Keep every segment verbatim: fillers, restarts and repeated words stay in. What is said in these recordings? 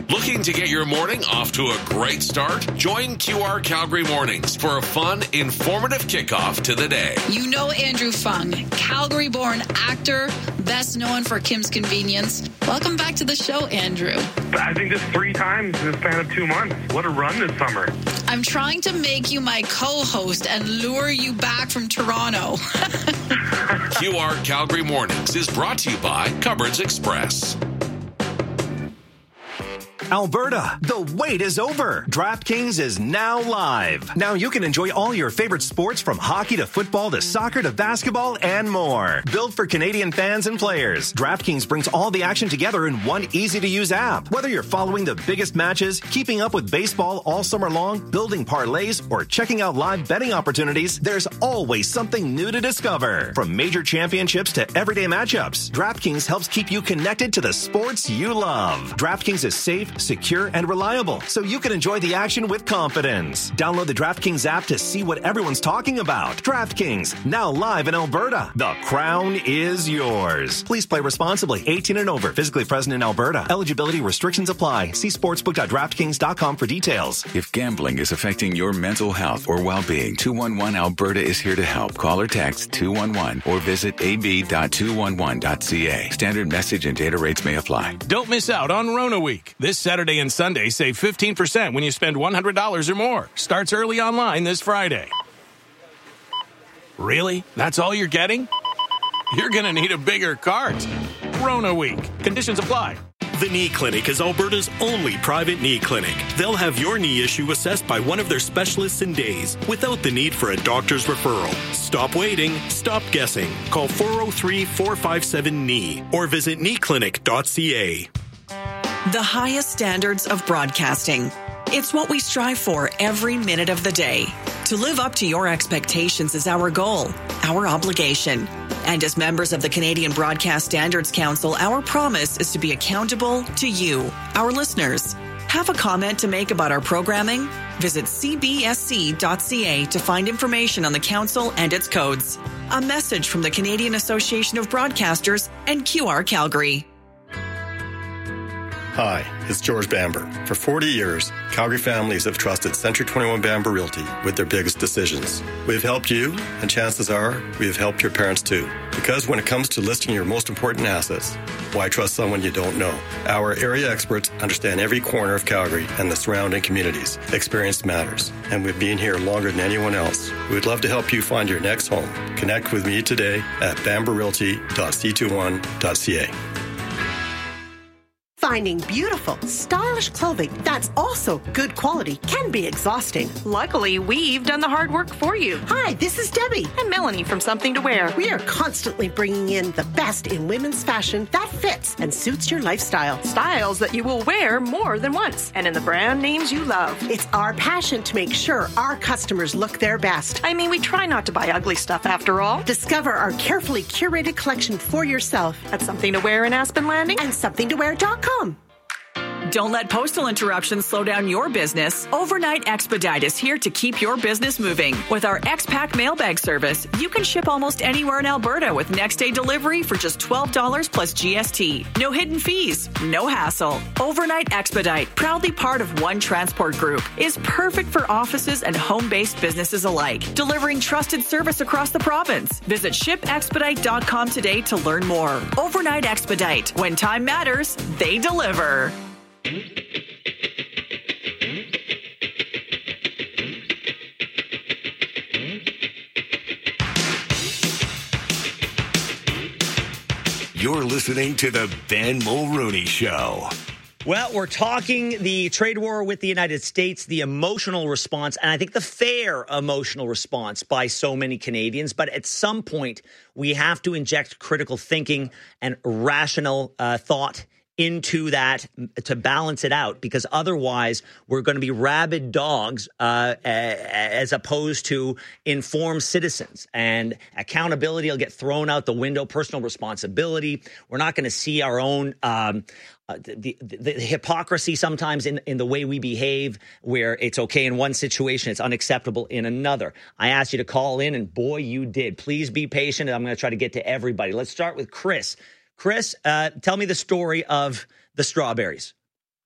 Looking to get your morning off to a great start? Join Q R Calgary Mornings for a fun, informative kickoff to the day. You know Andrew Fung, Calgary-born actor, best known for Kim's Convenience. Welcome back to the show, Andrew. I think this three times in the span of two months. What a run this summer. I'm trying to make you my co-host and lure you back from Toronto. Q R Calgary Mornings is brought to you by Cupboards Express. Alberta, the wait is over. DraftKings is now live. Now you can enjoy all your favorite sports from hockey to football to soccer to basketball and more. Built for Canadian fans and players, DraftKings brings all the action together in one easy-to-use app. Whether you're following the biggest matches, keeping up with baseball all summer long, building parlays, or checking out live betting opportunities, there's always something new to discover. From major championships to everyday matchups, DraftKings helps keep you connected to the sports you love. DraftKings is safe, secure, and reliable, so you can enjoy the action with confidence. Download the DraftKings app to see what everyone's talking about. DraftKings, now live in Alberta. The crown is yours. Please play responsibly. eighteen and over. Physically present in Alberta. Eligibility restrictions apply. See sportsbook dot draftkings dot com for details. If gambling is affecting your mental health or well-being, two one one Alberta is here to help. Call or text two one one or visit a b dot two one one dot c a. Standard message and data rates may apply. Don't miss out on Rona Week. This Saturday and Sunday, save fifteen percent when you spend one hundred dollars or more. Starts early online this Friday. Really? That's all you're getting? You're going to need a bigger cart. Rona Week. Conditions apply. The Knee Clinic is Alberta's only private knee clinic. They'll have your knee issue assessed by one of their specialists in days without the need for a doctor's referral. Stop waiting. Stop guessing. Call four oh three, four five seven, K N E E or visit knee clinic dot c a. The highest standards of broadcasting. It's what we strive for every minute of the day. To live up to your expectations is our goal, our obligation. And as members of the Canadian Broadcast Standards Council, our promise is to be accountable to you, our listeners. Have a comment to make about our programming? Visit c b s c dot c a to find information on the council and its codes. A message from the Canadian Association of Broadcasters and Q R Calgary. Hi, it's George Bamber. For forty years, Calgary families have trusted Century twenty-one Bamber Realty with their biggest decisions. We've helped you, and chances are we have helped your parents too. Because when it comes to listing your most important assets, why trust someone you don't know? Our area experts understand every corner of Calgary and the surrounding communities. Experience matters, and we've been here longer than anyone else. We'd love to help you find your next home. Connect with me today at bamber realty dot c twenty-one dot c a. Finding beautiful, stylish clothing that's also good quality can be exhausting. Luckily, we've done the hard work for you. Hi, this is Debbie. And Melanie from Something to Wear. We are constantly bringing in the best in women's fashion that fits and suits your lifestyle. Styles that you will wear more than once. And in the brand names you love. It's our passion to make sure our customers look their best. I mean, we try not to buy ugly stuff after all. Discover our carefully curated collection for yourself at Something to Wear in Aspen Landing and something to wear dot com. Don't let postal interruptions slow down your business. Overnight Expedite is here to keep your business moving. With our X-Pack mailbag service, you can ship almost anywhere in Alberta with next-day delivery for just twelve dollars plus G S T. No hidden fees, no hassle. Overnight Expedite, proudly part of One Transport Group, is perfect for offices and home-based businesses alike, delivering trusted service across the province. Visit ship expedite dot com today to learn more. Overnight Expedite. When time matters, they deliver. You're listening to the Ben Mulrooney Show. Well, we're talking the trade war with the United States, the emotional response, and I think the fair emotional response by so many Canadians. But at some point, we have to inject critical thinking and rational uh, thought into that to balance it out, because otherwise we're going to be rabid dogs uh, as opposed to informed citizens, and accountability will get thrown out the window, personal responsibility. We're not going to see our own um, uh, the, the, the hypocrisy sometimes in, in the way we behave, where it's okay in one situation, it's unacceptable in another. I asked you to call in, and boy, you did. Please be patient. I'm going to try to get to everybody. Let's start with Chris. Chris, uh, tell me the story of the strawberries.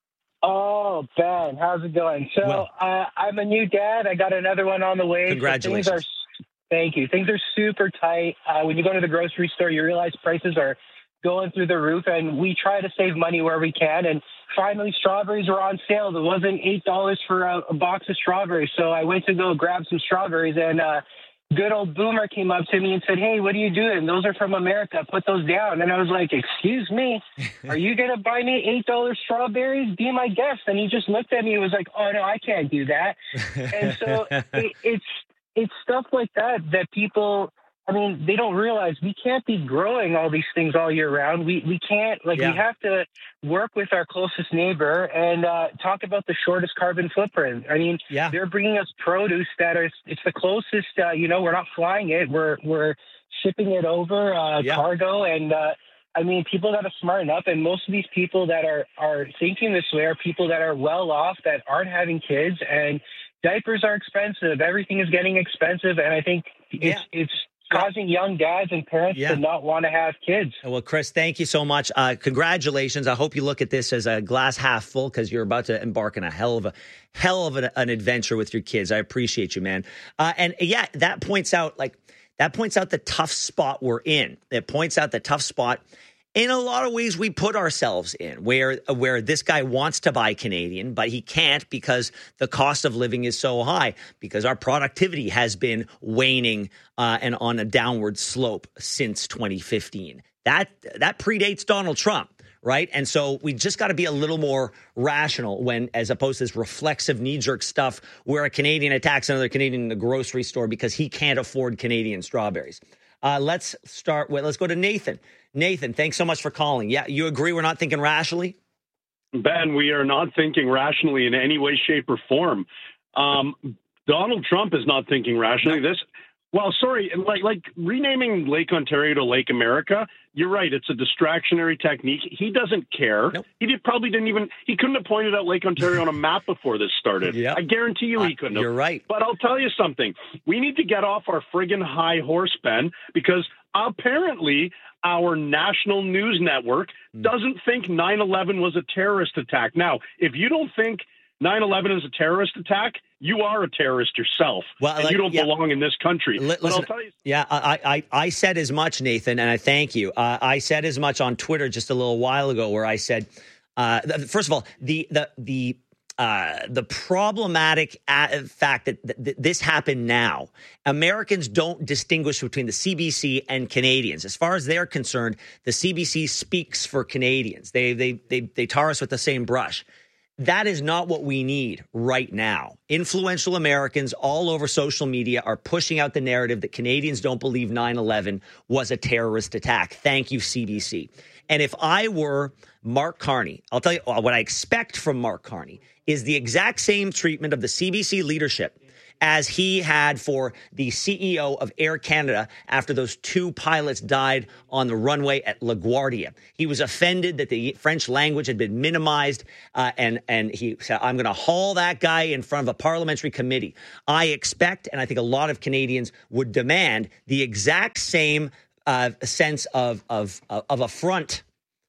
Oh, Ben, how's it going? So Well- uh, I'm a new dad. I got another one on the way. So Congratulations. things are, thank you. Things are super tight. Uh, when you go to the grocery store, you realize prices are going through the roof, and we try to save money where we can. And finally, strawberries were on sale. It wasn't eight dollars for a, a box of strawberries. So I went to go grab some strawberries, and uh, good old Boomer came up to me and said, "Hey, what are you doing? Those are from America. Put those down." And I was like, "Excuse me, are you going to buy me eight dollars strawberries? Be my guest." And he just looked at me and was like, "Oh, no, I can't do that." And so it, it's it's stuff like that that people, I mean, they don't realize we can't be growing all these things all year round. We we can't, like, Yeah. we have to work with our closest neighbor and uh, talk about the shortest carbon footprint. I mean, Yeah. they're bringing us produce that is, it's the closest, uh, you know, we're not flying it. We're, we're shipping it over uh, Yeah. cargo. And, uh, I mean, people got to smarten up. And most of these people that are, are thinking this way are people that are well off, that aren't having kids. And diapers are expensive. Everything is getting expensive. And I think it's, Yeah. it's, causing young dads and parents Yeah. to not want to have kids. Well, Chris, thank you so much. Uh, congratulations. I hope you look at this as a glass half full because you're about to embark on a hell of a hell of an, an adventure with your kids. I appreciate you, man. Uh, and yeah, that points out like that points out the tough spot we're in. It points out the tough spot. In a lot of ways, we put ourselves in where where this guy wants to buy Canadian, but he can't because the cost of living is so high, because our productivity has been waning uh, and on a downward slope since twenty fifteen. That that predates Donald Trump, right? And so we just got to be a little more rational when, as opposed to this reflexive knee-jerk stuff where a Canadian attacks another Canadian in the grocery store because he can't afford Canadian strawberries. Uh, let's start with, let's go to Nathan. Nathan, thanks so much for calling. Yeah, you agree we're not thinking rationally? Ben, we are not thinking rationally in any way, shape, or form. Um, Donald Trump is not thinking rationally. This, well, sorry, like like renaming Lake Ontario to Lake America, you're right. It's a distractionary technique. He doesn't care. Nope. He did, probably didn't even, he couldn't have pointed out Lake Ontario on a map before this started. Yep. I guarantee you he Uh, couldn't have. you're right. But I'll tell you something. We need to get off our friggin' high horse, Ben, because apparently our national news network doesn't think nine eleven was a terrorist attack. Now, if you don't think nine eleven is a terrorist attack, you are a terrorist yourself, Well, and like, you don't yeah. belong in this country. Li- but listen, I'll tell you, yeah, I, I, I said as much, Nathan, and I thank you. Uh, I said as much on Twitter just a little while ago, where I said, uh, th- first of all, the the the uh, the problematic a- fact that th- th- this happened now. Americans don't distinguish between the C B C and Canadians. As far as they're concerned, the C B C speaks for Canadians. They they they they tar us with the same brush. That is not what we need right now. Influential Americans all over social media are pushing out the narrative that Canadians don't believe nine eleven was a terrorist attack. Thank you, C B C. And if I were Mark Carney, I'll tell you what I expect from Mark Carney is the exact same treatment of the C B C leadership as he had for the C E O of Air Canada after those two pilots died on the runway at LaGuardia. He was offended that the French language had been minimized, uh, and, and he said, I'm going to haul that guy in front of a parliamentary committee. I expect, and I think a lot of Canadians would demand, the exact same uh, sense of, of, of affront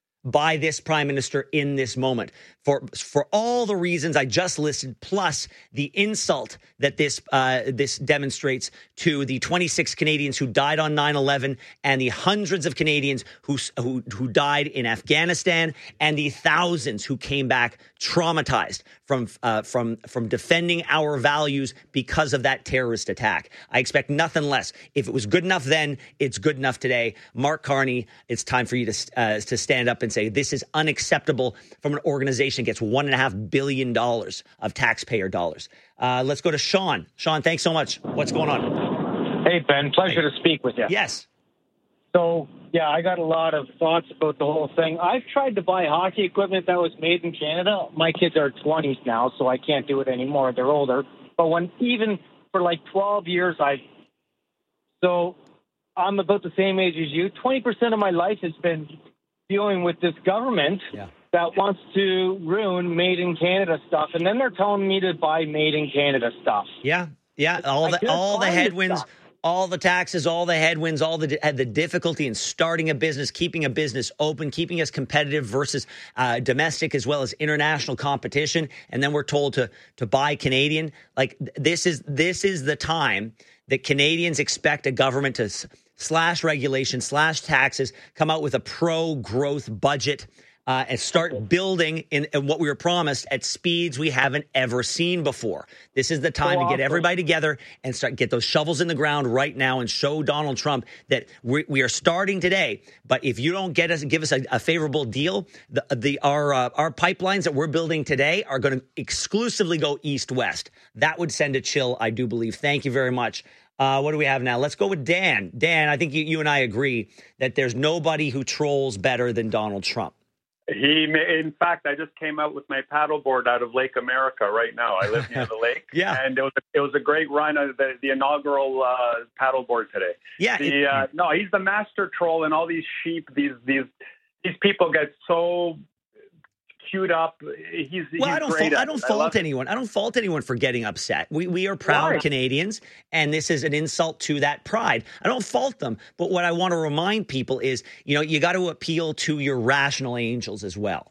by this prime minister in this moment for for all the reasons I just listed, plus the insult that this uh, this demonstrates to the twenty-six Canadians who died on nine eleven and the hundreds of Canadians who who who died in Afghanistan and the thousands who came back traumatized from uh, from from defending our values because of that terrorist attack. I expect nothing less. If it was good enough then, it's good enough today. Mark Carney, it's time for you to uh, to stand up and say this is unacceptable from an organization that gets one and a half billion dollars of taxpayer dollars. Uh, let's go to Sean. Sean, thanks so much. What's going on? Hey, Ben. Pleasure hey. to speak with you. Yes. So, yeah, I got a lot of thoughts about the whole thing. I've tried to buy hockey equipment that was made in Canada. My kids are twenties now, so I can't do it anymore. They're older. But when even for like twelve years, I so I'm about the same age as you. twenty percent of my life has been dealing with this government yeah. that wants to ruin made in Canada stuff. And then they're telling me to buy made in Canada stuff. Yeah. Yeah. All the, all the headwinds, all the taxes, all the headwinds, all the the difficulty in starting a business, keeping a business open, keeping us competitive versus uh, domestic as well as international competition, and then we're told to to buy Canadian. Like this is this is the time that Canadians expect a government to s- slash regulation, slash taxes, come out with a pro-growth budget. Uh, and start building in, in what we were promised at speeds we haven't ever seen before. This is the time so to get awesome. everybody together and start get those shovels in the ground right now and show Donald Trump that we, we are starting today. But if you don't get us, give us a, a favorable deal, the, the our uh, our pipelines that we're building today are going to exclusively go east-west. That would send a chill, I do believe. Thank you very much. Uh, what do we have now? Let's go with Dan. Dan, I think you, you and I agree that there's nobody who trolls better than Donald Trump. He, in fact, I just came out with my paddleboard out of Lake America right now. I live near the lake, yeah, and it was a, it was a great run of the, the inaugural uh, paddleboard today. Yeah, the, it, uh, no, he's the master troll, and all these sheep, these these these people get so queued up. He's, well, he's I don't great fault, at I don't it. fault I anyone. I don't fault anyone for getting upset. We we are proud Why? Canadians, and this is an insult to that pride. I don't fault them, but what I want to remind people is, you know, you got to appeal to your rational angels as well.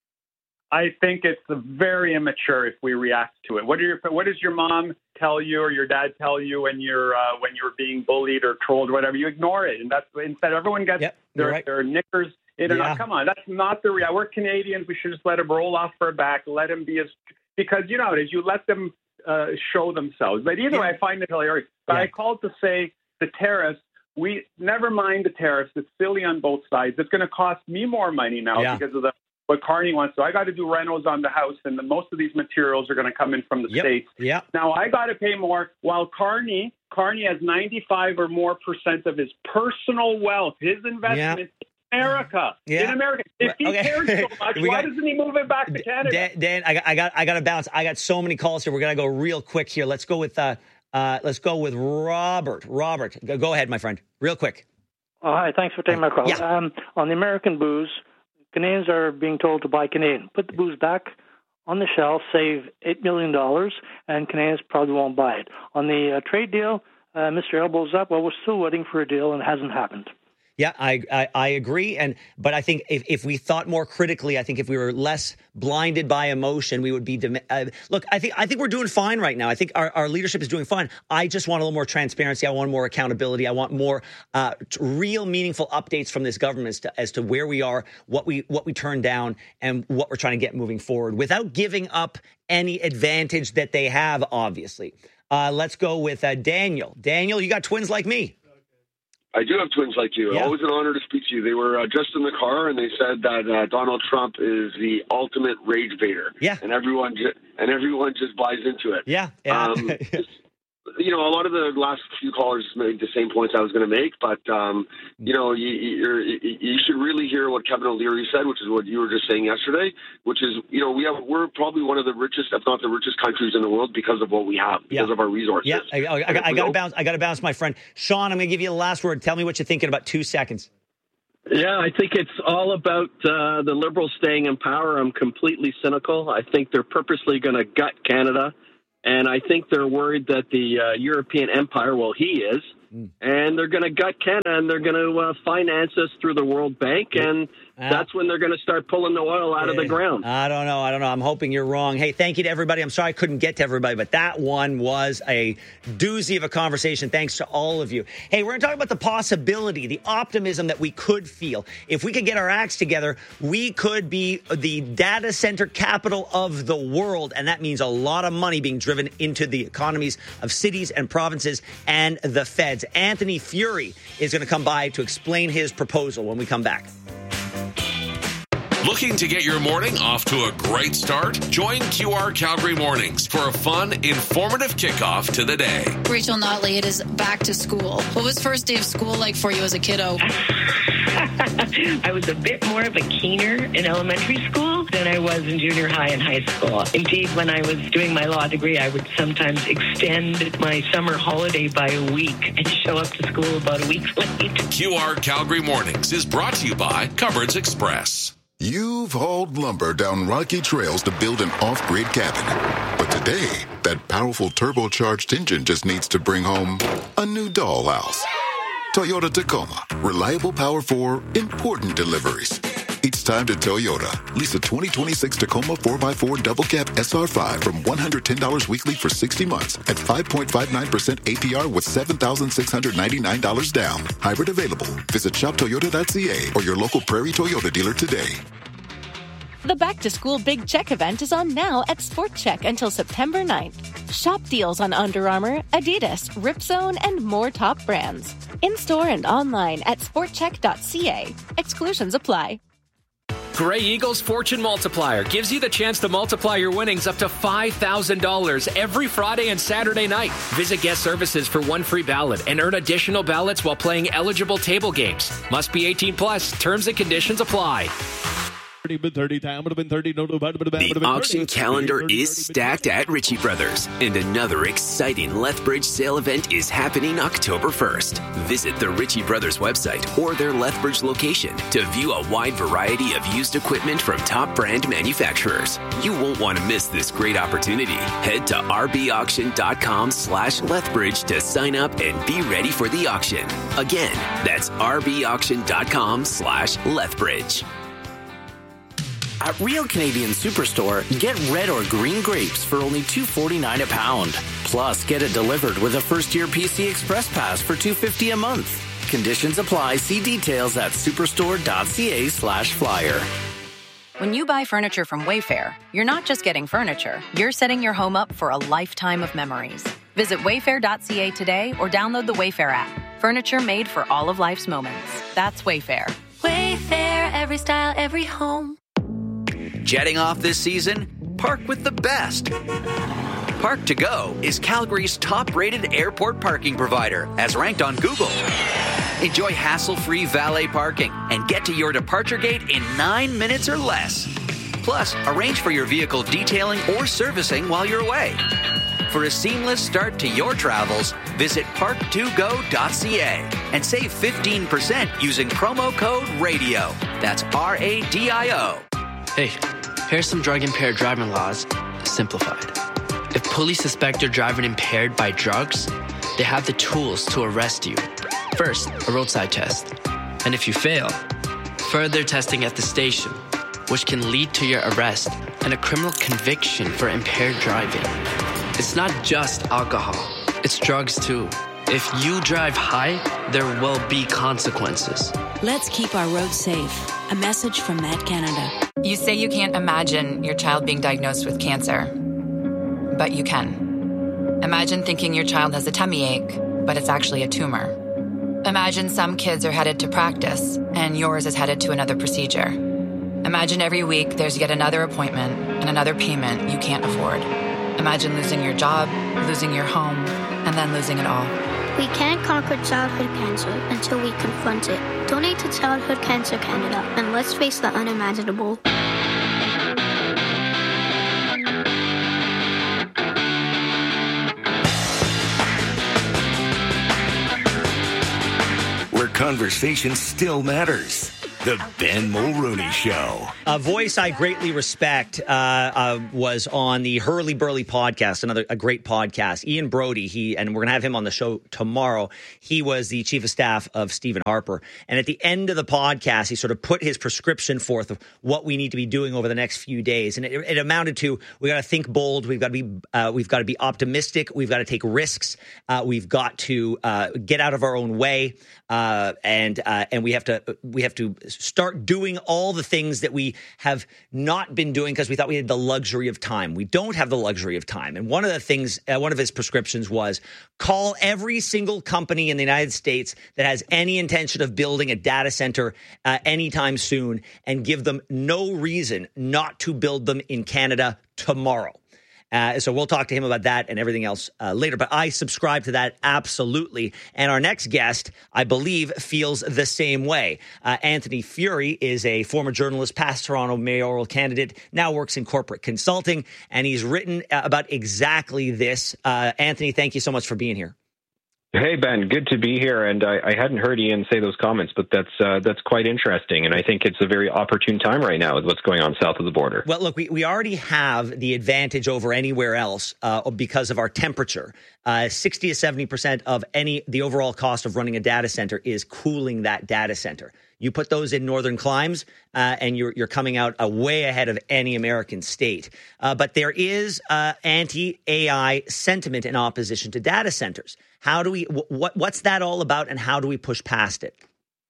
I think it's very immature if we react to it. What, are your, what does your mom tell you or your dad tell you when you're uh, when you're being bullied or trolled or whatever? You ignore it, and that's instead everyone gets yep, their, right. their knickers in. Yeah. And come on, that's not the reality. We're Canadians. We should just let them roll off our back, let them be as because you know how it is. You let them uh, show themselves. But either yeah. way, I find it hilarious. But yeah. I called to say the tariffs. We never mind the tariffs. It's silly on both sides. It's going to cost me more money now yeah. because of the. What Carney wants. So I got to do renos on the house, and the, most of these materials are going to come in from the yep. States. Yeah. Now I got to pay more, while Carney, Carney has ninety-five or more percent of his personal wealth, his investment yeah. in America. Yeah. In America. If he okay. cares so much, we why got, doesn't he move it back to Canada? Dan, Dan I got, I got, I got to bounce. I got so many calls here. We're going to go real quick here. Let's go with, uh, uh, let's go with Robert. Robert, go, go ahead, my friend. Real quick. Oh, hi. Thanks for taking my call. Yeah. Um, on the American booze, Canadians are being told to buy Canadian. Put the booze back on the shelf, save eight million dollars, and Canadians probably won't buy it. On the uh, trade deal, uh, Mister Elbows up. Well, we're still waiting for a deal, and it hasn't happened. Yeah, I, I I agree, and but I think if, if we thought more critically, I think if we were less blinded by emotion, we would be. Uh, look, I think I think we're doing fine right now. I think our, our leadership is doing fine. I just want a little more transparency. I want more accountability. I want more uh, real, meaningful updates from this government as to, as to where we are, what we what we turned down, and what we're trying to get moving forward, without giving up any advantage that they have. Obviously, uh, let's go with uh, Daniel. Daniel, you got twins like me. I do have twins like you. Yeah. Always an honor to speak to you. They were uh, just in the car, and they said that uh, Donald Trump is the ultimate rage baiter. Yeah, and everyone ju- and everyone just buys into it. Yeah, yeah. Um, you know, a lot of the last few callers made the same points I was going to make, but um, you know, you, you're, you should really hear what Kevin O'Leary said, which is what you were just saying yesterday. Which is, you know, we have we're probably one of the richest, if not the richest, countries in the world because of what we have, because yeah. of our resources. Yeah, I, I, I, I got to bounce. I got to bounce, my friend Sean. I'm going to give you the last word. Tell me what you're thinking about two seconds. Yeah, I think it's all about uh, the Liberals staying in power. I'm completely cynical. I think they're purposely going to gut Canada. And I think they're worried that the uh, European empire, well, he is, mm. and they're going to gut Canada, and they're going to uh, finance us through the World Bank, and uh, that's when they're going to start pulling the oil out yeah. of the ground. I don't know. I don't know. I'm hoping you're wrong. Hey, thank you to everybody. I'm sorry I couldn't get to everybody, but that one was a doozy of a conversation. Thanks to all of you. Hey, we're going to talk about the possibility, the optimism that we could feel. If we could get our acts together, we could be the data center capital of the world, and that means a lot of money being driven into the economies of cities and provinces and the feds. Anthony Furey is going to come by to explain his proposal when we come back. Looking to get your morning off to a great start? Join Q R Calgary Mornings for a fun, informative kickoff to the day. Rachel Notley, it is back to school. What was first day of school like for you as a kiddo? I was a bit more of a keener in elementary school than I was in junior high and high school. Indeed, when I was doing my law degree, I would sometimes extend my summer holiday by a week and show up to school about a week late. Q R Calgary Mornings is brought to you by Cupboards Express. You've hauled lumber down rocky trails to build an off-grid cabin. But today, that powerful turbocharged engine just needs to bring home a new dollhouse. Toyota Tacoma. Reliable power for important deliveries. It's time to Toyota. Lease a twenty twenty-six Tacoma four by four Double Cab S R five from one hundred ten dollars weekly for sixty months at five point five nine percent A P R with seven thousand six hundred ninety-nine dollars down. Hybrid available. Visit shop toyota dot c a or your local Prairie Toyota dealer today. The Back to School Big Check event is on now at Sport Check until September ninth. Shop deals on Under Armour, Adidas, Ripzone, and more top brands. In-store and online at sport check dot c a. Exclusions apply. Gray Eagle's Fortune Multiplier gives you the chance to multiply your winnings up to five thousand dollars every Friday and Saturday night. Visit Guest Services for one free ballot and earn additional ballots while playing eligible table games. Must be eighteen plus. Terms and conditions apply. The auction calendar is stacked at Ritchie Brothers, and another exciting Lethbridge sale event is happening October first. Visit the Ritchie Brothers website or their Lethbridge location to view a wide variety of used equipment from top brand manufacturers. You won't want to miss this great opportunity. Head to rbauction.com slash Lethbridge to sign up and be ready for the auction. Again, that's rbauction.com slash Lethbridge. At Real Canadian Superstore, get red or green grapes for only two dollars and forty-nine cents a pound. Plus, get it delivered with a first-year P C Express Pass for two dollars and fifty cents a month. Conditions apply. See details at superstore.ca slash flyer. When you buy furniture from Wayfair, you're not just getting furniture. You're setting your home up for a lifetime of memories. Visit wayfair dot c a today or download the Wayfair app. Furniture made for all of life's moments. That's Wayfair. Wayfair, every style, every home. Jetting off this season? Park with the best. Park to Go is Calgary's top-rated airport parking provider, as ranked on Google. Enjoy hassle-free valet parking and get to your departure gate in nine minutes or less. Plus, arrange for your vehicle detailing or servicing while you're away. For a seamless start to your travels, visit park to go dot c a and save fifteen percent using promo code RADIO. That's R A D I O. Hey, here's some drug-impaired driving laws, simplified. If police suspect you're driving impaired by drugs, they have the tools to arrest you. First, a roadside test. And if you fail, further testing at the station, which can lead to your arrest and a criminal conviction for impaired driving. It's not just alcohol, it's drugs too. If you drive high, there will be consequences. Let's keep our roads safe. A message from Med Canada. You say you can't imagine your child being diagnosed with cancer, but you can. Imagine thinking your child has a tummy ache, but it's actually a tumor. Imagine some kids are headed to practice, and yours is headed to another procedure. Imagine every week there's yet another appointment and another payment you can't afford. Imagine losing your job, losing your home, and then losing it all. We can't conquer childhood cancer until we confront it. Donate to Childhood Cancer Canada, and let's face the unimaginable. Where conversation still matters. The Ben Mulrooney Show. A voice I greatly respect uh, uh, was on the Hurley Burley podcast, another a great podcast. Ian Brody, he and we're going to have him on the show tomorrow. He was the chief of staff of Stephen Harper. And at the end of the podcast, he sort of put his prescription forth of what we need to be doing over the next few days. And it, it amounted to, we got to think bold. We've got to be, uh, we've got to be optimistic. We've got to take risks. Uh, we've got to uh, get out of our own way. Uh, and uh, and we have to we have to start doing all the things that we have not been doing because we thought we had the luxury of time. We don't have the luxury of time. And one of the things, uh, one of his prescriptions was call every single company in the United States that has any intention of building a data center uh, anytime soon and give them no reason not to build them in Canada tomorrow. Uh, so we'll talk to him about that and everything else uh, later. But I subscribe to that absolutely. And our next guest, I believe, feels the same way. Uh, Anthony Furey is a former journalist, past Toronto mayoral candidate, now works in corporate consulting, and he's written about exactly this. Uh, Anthony, thank you so much for being here. Hey, Ben, good to be here. And I, I hadn't heard Ian say those comments, but that's uh, that's quite interesting. And I think it's a very opportune time right now with what's going on south of the border. Well, look, we, we already have the advantage over anywhere else uh, because of our temperature. Uh, sixty to seventy percent of any the overall cost of running a data center is cooling that data center. You put those in northern climes, uh, and you're you're coming out uh, way ahead of any American state. Uh, but there is uh, anti-A I sentiment in opposition to data centers. How do we? What what's that all about, and how do we push past it?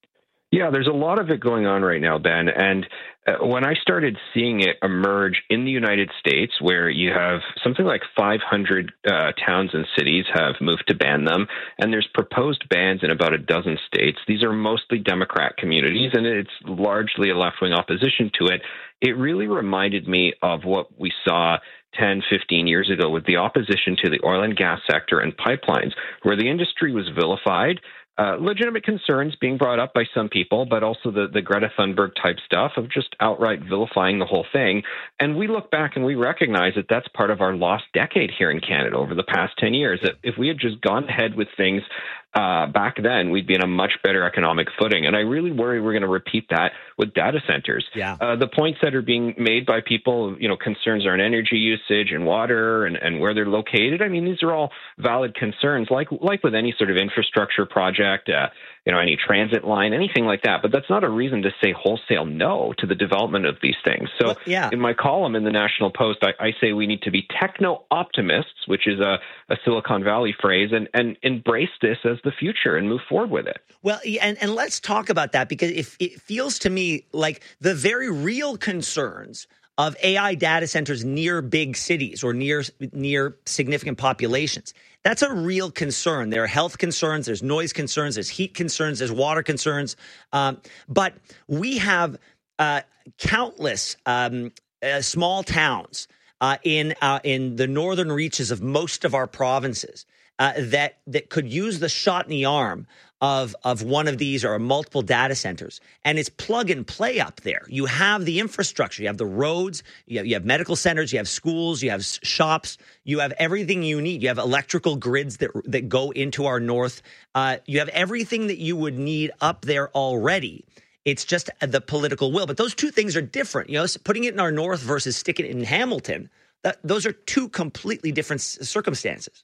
Yeah, there's a lot of it going on right now, Ben. And uh, when I started seeing it emerge in the United States, where you have something like five hundred uh, towns and cities have moved to ban them, and there's proposed bans in about a dozen states. These are mostly Democrat communities, and it's largely a left-wing opposition to it. It really reminded me of what we saw ten, fifteen years ago with the opposition to the oil and gas sector and pipelines, where the industry was vilified. Uh, legitimate concerns being brought up by some people, but also the, the Greta Thunberg type stuff of just outright vilifying the whole thing. And we look back and we recognize that that's part of our lost decade here in Canada over the past ten years. That if we had just gone ahead with things uh, back then, we'd be in a much better economic footing. And I really worry we're going to repeat that with data centers. Yeah. Uh, the points that are being made by people, you know, concerns around energy usage and water and, and where they're located. I mean, these are all valid concerns, like like with any sort of infrastructure project. Uh, you know, any transit line, anything like that. But that's not a reason to say wholesale no to the development of these things. So well, yeah. in my column in the National Post, I, I say we need to be techno-optimists, which is a, a Silicon Valley phrase, and, and embrace this as the future and move forward with it. Well, and, and let's talk about that, because it, it feels to me like the very real concerns of A I data centers near big cities or near near significant populations. That's a real concern. There are health concerns, there's noise concerns, there's heat concerns, there's water concerns. Um, but we have uh, countless um, uh, small towns uh, in uh, in the northern reaches of most of our provinces uh, that that could use the shot in the arm of of one of these or multiple data centers, and it's plug and play up there. You have the infrastructure, you have the roads, you have, you have medical centers, you have schools, you have shops, you have everything you need. You have electrical grids that that go into our north. Uh, you have everything that you would need up there already. It's just the political will. But those two things are different. You know, putting it in our north versus sticking it in Hamilton, that, those are two completely different circumstances.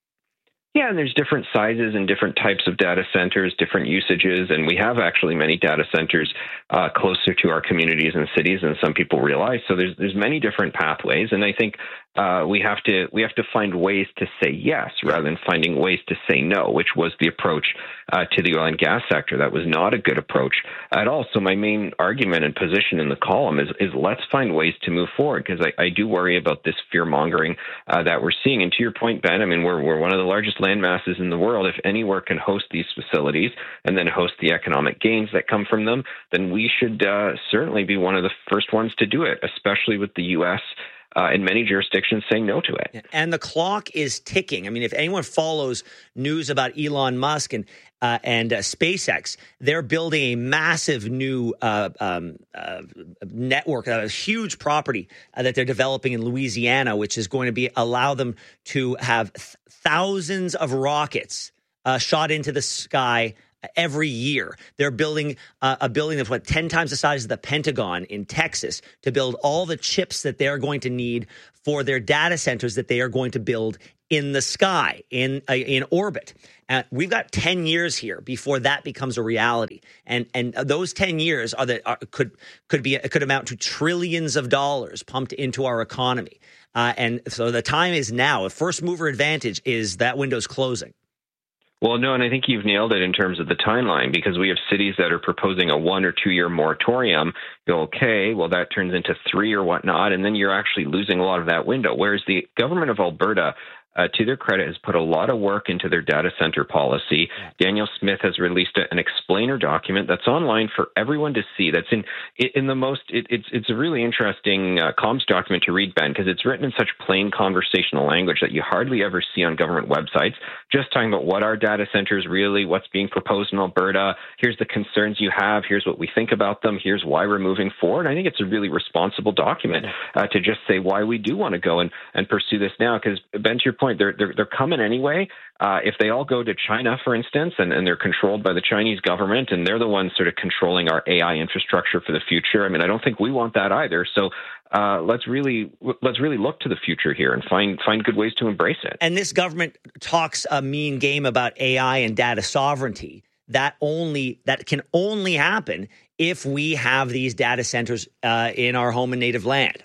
Yeah, and there's different sizes and different types of data centers, different usages, and we have actually many data centers uh, closer to our communities and cities than some people realize. So there's there's many different pathways, and I think uh, we have to we have to find ways to say yes rather than finding ways to say no, which was the approach uh, to the oil and gas sector. That was not a good approach at all. So my main argument and position in the column is is let's find ways to move forward, because I, I do worry about this fear mongering uh, that we're seeing. And to your point, Ben, I mean we're we're one of the largest land masses in the world. If anywhere can host these facilities and then host the economic gains that come from them, then we should uh, certainly be one of the first ones to do it, especially with the U S Uh, in many jurisdictions saying no to it. And the clock is ticking. I mean, if anyone follows news about Elon Musk and uh, and uh, SpaceX, they're building a massive new uh, um, uh, network, a huge property uh, that they're developing in Louisiana, which is going to be allow them to have th- thousands of rockets uh, shot into the sky every year. They're building uh, a building that's, what, ten times the size of the Pentagon in Texas to build all the chips that they're going to need for their data centers that they are going to build in the sky, in uh, in orbit. Uh, we've got ten years here before that becomes a reality. And and those ten years are that are, could could be could amount to trillions of dollars pumped into our economy. Uh, and so the time is now. A first mover advantage is that window's closing. Well, no, and I think you've nailed it in terms of the timeline, because we have cities that are proposing a one or two year moratorium. You go, okay, well, that turns into three or whatnot, and then you're actually losing a lot of that window. Whereas the government of Alberta, uh, to their credit, has put a lot of work into their data center policy. Daniel Smith has released a, an explainer document that's online for everyone to see. That's in in the most. It, it's it's a really interesting uh, comms document to read, Ben, because it's written in such plain conversational language that you hardly ever see on government websites. Just talking about what are data centers really, what's being proposed in Alberta. Here's the concerns you have. Here's what we think about them. Here's why we're moving forward. I think it's a really responsible document uh, to just say why we do want to go and, and pursue this now. Because Ben, to your point, point, they're they're, they're coming anyway. Uh, if they all go to China, for instance, and, and they're controlled by the Chinese government, and they're the ones sort of controlling our A I infrastructure for the future, I mean, I don't think we want that either. So uh, let's really let's really look to the future here and find find good ways to embrace it. And this government talks a mean game about A I and data sovereignty. That only that can only happen if we have these data centers uh, in our home and native land.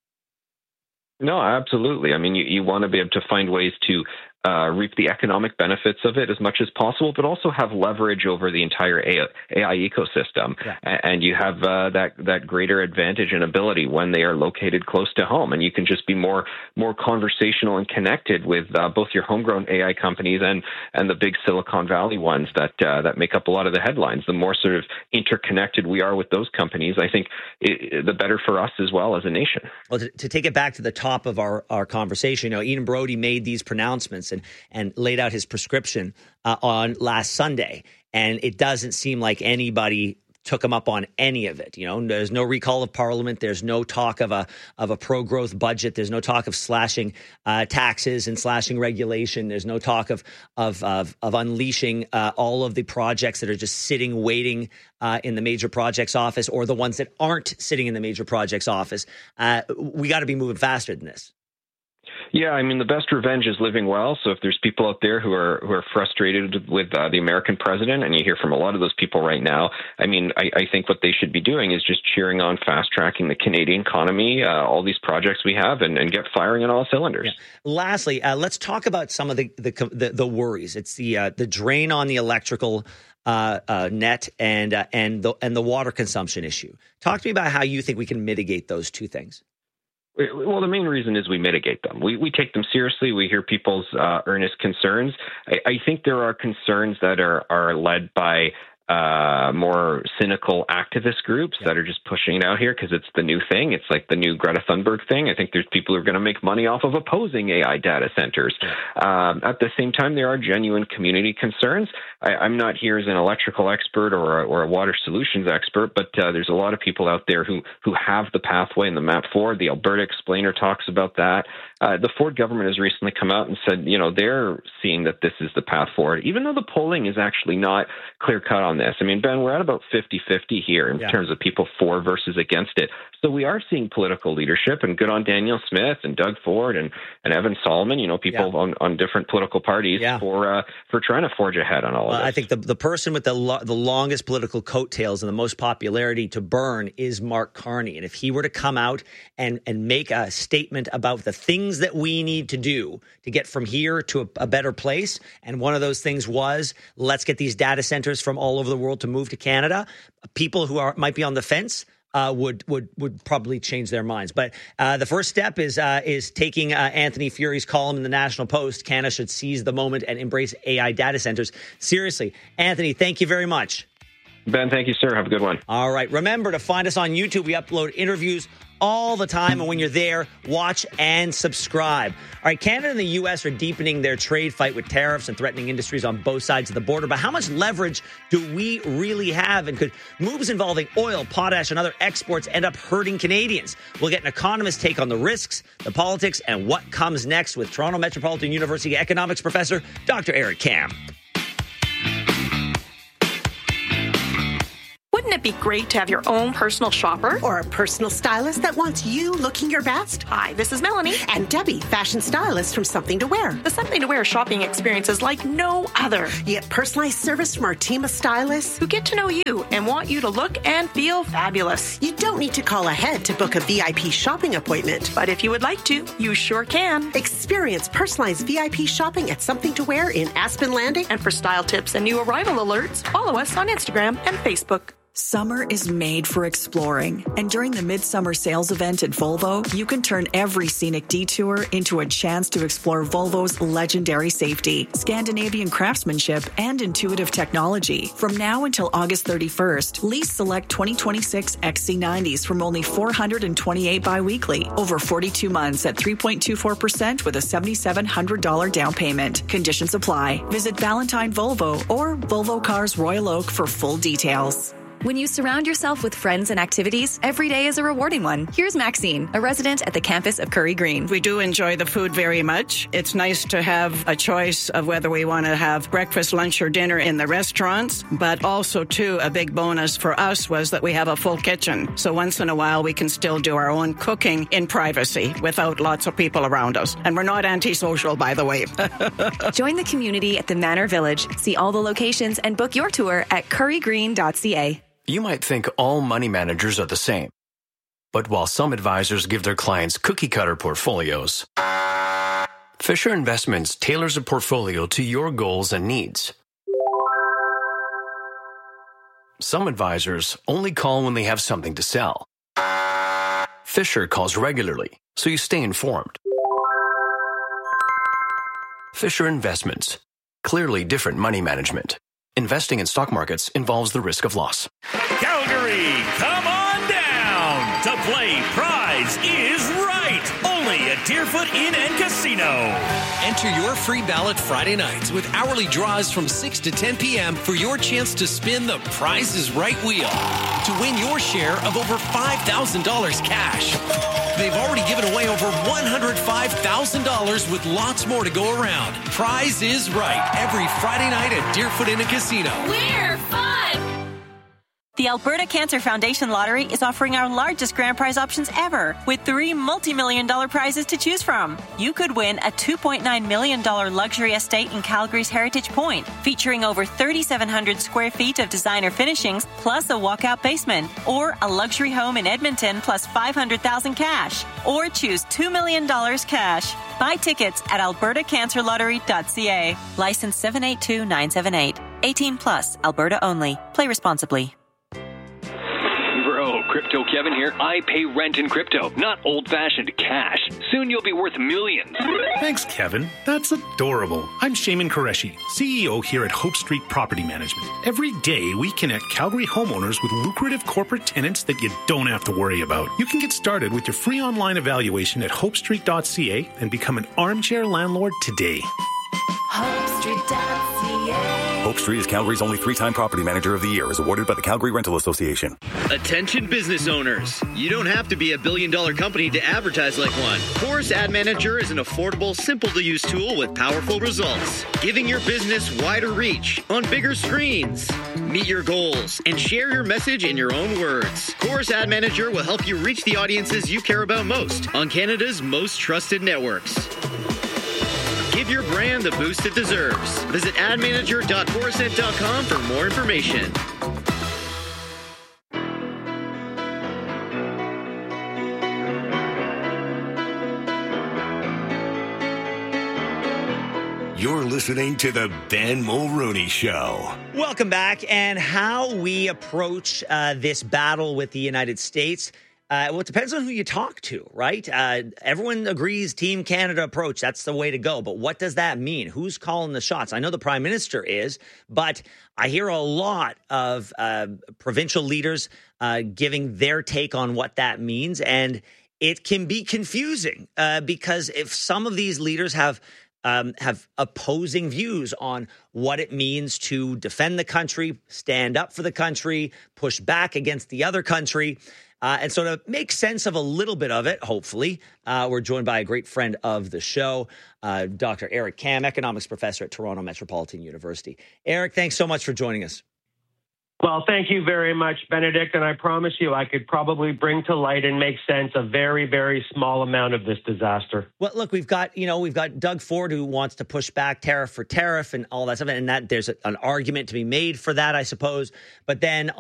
No, absolutely. I mean, you, you want to be able to find ways to uh, reap the economic benefits of it as much as possible, but also have leverage over the entire A I ecosystem. Yeah. And you have uh, that that greater advantage and ability when they are located close to home. And you can just be more more conversational and connected with uh, both your homegrown A I companies and and the big Silicon Valley ones that uh, that make up a lot of the headlines. The more sort of interconnected we are with those companies, I think it, the better for us as well as a nation. Well, to, to take it back to the top of our, our conversation, you know, Eden Brody made these pronouncements and, and laid out his prescription uh, on last Sunday. And it doesn't seem like anybody took him up on any of it. You know, there's no recall of Parliament. There's no talk of a of a pro-growth budget. There's no talk of slashing uh, taxes and slashing regulation. There's no talk of of of, of unleashing uh, all of the projects that are just sitting waiting uh, in the major projects office, or the ones that aren't sitting in the major projects office. Uh, we got to be moving faster than this. Yeah, I mean, the best revenge is living well. So if there's people out there who are who are frustrated with uh, the American president, and you hear from a lot of those people right now, I mean, I, I think what they should be doing is just cheering on fast-tracking the Canadian economy, uh, all these projects we have, and, and get firing on all cylinders. Yeah. Lastly, uh, let's talk about some of the the, the, the worries. It's the uh, the drain on the electrical uh, uh, net and uh, and the and the water consumption issue. Talk to me about how you think we can mitigate those two things. Well, the main reason is we mitigate them. We we take them seriously. We hear people's uh, earnest concerns. I, I think there are concerns that are, are led by uh, more cynical activist groups yeah. that are just pushing it out here because it's the new thing. It's like the new Greta Thunberg thing. I think there's people who are going to make money off of opposing A I data centers. Yeah. Um, at the same time, there are genuine community concerns. I, I'm not here as an electrical expert or a, or a water solutions expert, but uh, there's a lot of people out there who who have the pathway and the map forward. The Alberta Explainer talks about that. Uh, the Ford government has recently come out and said, you know, they're seeing that this is the path forward, even though the polling is actually not clear-cut on this. I mean, Ben, we're at about fifty-fifty here in yeah. terms of people for versus against it. So we are seeing political leadership, and good on Danielle Smith and Doug Ford and, and Evan Solomon, you know, people yeah. on, on different political parties yeah. for uh, for trying to forge ahead on all well, of this. I think the, the person with the lo- the longest political coattails and the most popularity to burn is Mark Carney. And if he were to come out and, and make a statement about the things that we need to do to get from here to a, a better place, and one of those things was, let's get these data centers from all over the world to move to Canada, people who are might be on the fence Uh, would would would probably change their minds. But uh, the first step is uh, is taking uh, Anthony Furey's column in the National Post. Canada should seize the moment and embrace A I data centers. Seriously, Anthony, thank you very much. Ben, thank you, sir. Have a good one. All right. Remember to find us on YouTube. We upload interviews all the time. And when you're there, watch and subscribe. All right. Canada and the U S are deepening their trade fight with tariffs and threatening industries on both sides of the border. But how much leverage do we really have? And could moves involving oil, potash, and other exports end up hurting Canadians? We'll get an economist's take on the risks, the politics, and what comes next with Toronto Metropolitan University economics professor, Doctor Eric Kam. Wouldn't it be great to have your own personal shopper? Or a personal stylist that wants you looking your best? Hi, this is Melanie. And Debbie, fashion stylist from Something to Wear. The Something to Wear shopping experience is like no other. You get personalized service from our team of stylists who get to know you and want you to look and feel fabulous. You don't need to call ahead to book a V I P shopping appointment. But if you would like to, you sure can. Experience personalized V I P shopping at Something to Wear in Aspen Landing. And for style tips and new arrival alerts, follow us on Instagram and Facebook. Summer is made for exploring, and during the Midsummer Sales event at Volvo, you can turn every scenic detour into a chance to explore Volvo's legendary safety, Scandinavian craftsmanship, and intuitive technology. From now until August thirty-first, lease select twenty twenty-six X C nineties from only four hundred twenty-eight biweekly, over forty-two months at three point two four percent with a seven thousand seven hundred dollars down payment. Conditions apply. Visit Valentine Volvo or Volvo Cars Royal Oak for full details. When you surround yourself with friends and activities, every day is a rewarding one. Here's Maxine, a resident at the campus of Curry Green. We do enjoy the food very much. It's nice to have a choice of whether we want to have breakfast, lunch, or dinner in the restaurants, but also, too, a big bonus for us was that we have a full kitchen. So once in a while, we can still do our own cooking in privacy without lots of people around us. And we're not antisocial, by the way. Join the community at the Manor Village. See all the locations and book your tour at curry green dot c a. You might think all money managers are the same. But while some advisors give their clients cookie-cutter portfolios, Fisher Investments tailors a portfolio to your goals and needs. Some advisors only call when they have something to sell. Fisher calls regularly, so you stay informed. Fisher Investments. Clearly different money management. Investing in stock markets involves the risk of loss. Calgary, come on down to play Prize is Right. Only at Deerfoot Inn and Casino. Enter your free ballot Friday nights with hourly draws from six to ten p.m. for your chance to spin the Prize is Right wheel to win your share of over five thousand dollars cash. They've already given away over one hundred five thousand dollars with lots more to go around. Prize is Right every Friday night at Deerfoot Inn and Casino. We're fun! The Alberta Cancer Foundation Lottery is offering our largest grand prize options ever, with three multi-million dollar prizes to choose from. You could win a two point nine million dollars luxury estate in Calgary's Heritage Point, featuring over thirty-seven hundred square feet of designer finishings, plus a walkout basement, or a luxury home in Edmonton, plus five hundred thousand dollars cash, or choose two million dollars cash. Buy tickets at alberta cancer lottery dot c a. License seven eight two nine seven eight. eighteen plus, Alberta only. Play responsibly. Bro, Crypto Kevin here. I pay rent in crypto, not old-fashioned cash. Soon you'll be worth millions. Thanks, Kevin. That's adorable. I'm Shaman Qureshi, C E O here at Hope Street Property Management. Every day, we connect Calgary homeowners with lucrative corporate tenants that you don't have to worry about. You can get started with your free online evaluation at hope street dot c a and become an armchair landlord today. hope street dot c a. Hope Street is Calgary's only three-time Property Manager of the Year, as awarded by the Calgary Rental Association. Attention business owners. You don't have to be a billion-dollar company to advertise like one. Chorus Ad Manager is an affordable, simple-to-use tool with powerful results, giving your business wider reach on bigger screens. Meet your goals and share your message in your own words. Chorus Ad Manager will help you reach the audiences you care about most on Canada's most trusted networks. Give your brand the boost it deserves. Visit ad manager dot chorusnet dot com for more information. You're listening to the Ben Mulrooney Show. Welcome back. And how we approach uh, this battle with the United States, Uh, well, it depends on who you talk to, right? Uh, everyone agrees Team Canada approach. That's the way to go. But what does that mean? Who's calling the shots? I know the Prime Minister is, but I hear a lot of uh, provincial leaders uh, giving their take on what that means. And it can be confusing uh, because if some of these leaders have Um, have opposing views on what it means to defend the country, stand up for the country, push back against the other country. Uh, and so to make sense of a little bit of it, hopefully, uh, we're joined by a great friend of the show, uh, Doctor Eric Kam, economics professor at Toronto Metropolitan University. Eric, thanks so much for joining us. Well, thank you very much, Benedict. And I promise you I could probably bring to light and make sense a very, very small amount of this disaster. Well, look, we've got, you know, we've got Doug Ford who wants to push back tariff for tariff and all that stuff. And that there's a, an argument to be made for that, I suppose. But then